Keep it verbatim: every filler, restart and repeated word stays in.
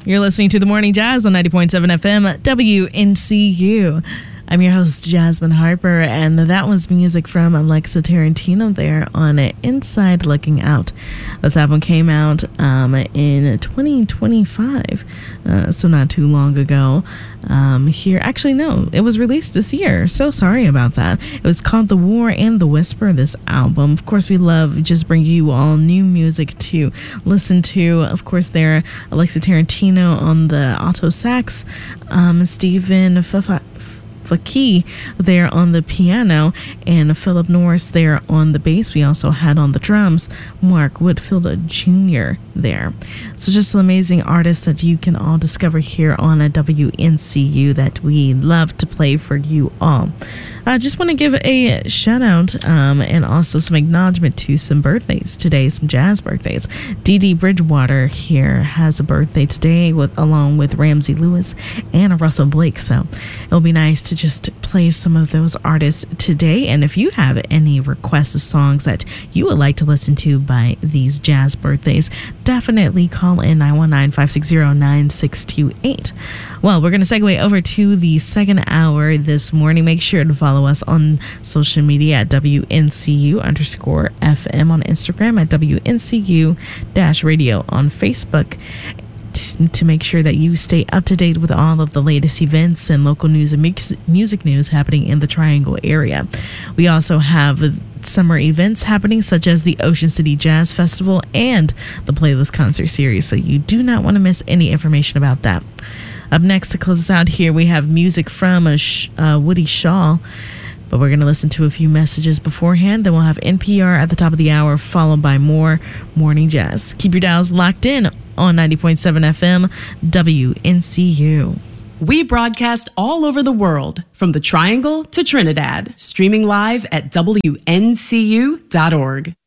You're listening to The Morning Jazz on ninety point seven F M, W N C U. I'm your host, Jasmine Harper, and that was music from Alexa Tarantino there on Inside Looking Out. This album came out um, in twenty twenty-five, uh, so not too long ago. Um, here, actually, no, it was released this year. So sorry about that. It was called The War and the Whisper, this album. Of course, we love just bring you all new music to listen to. Of course, there, Alexa Tarantino on the alto sax, um, Stephen Fafa. Faki there on the piano, and Philip Norris there on the bass. We also had on the drums Mark Whitfield Junior there. So just some amazing artists that you can all discover here on a W N C U that we love to play for you all. I just want to give a shout out um, and also some acknowledgement to some birthdays today, some jazz birthdays. Dee Dee Bridgewater here has a birthday today, with along with Ramsey Lewis and Russell Blake. So it'll be nice to just play some of those artists today. And if you have any requests of songs that you would like to listen to by these jazz birthdays, definitely call in nine one nine, five six zero, nine six two eight. Well, we're going to segue over to the second hour this morning. Make sure to follow us on social media at W N C U underscore F M on Instagram, at W N C U dash radio on Facebook, to make sure that you stay up to date with all of the latest events and local news and music news happening in the Triangle area. We also have summer events happening, such as the Ocean City Jazz Festival and the Playlist Concert Series, so you do not want to miss any information about that. Up next to close us out here, we have music from uh, Sh- uh, Woody Shaw, but we're going to listen to a few messages beforehand. Then we'll have N P R at the top of the hour, followed by more Morning Jazz. Keep your dials locked in on ninety point seven F M, W N C U. We broadcast all over the world, from the Triangle to Trinidad, streaming live at W N C U dot org.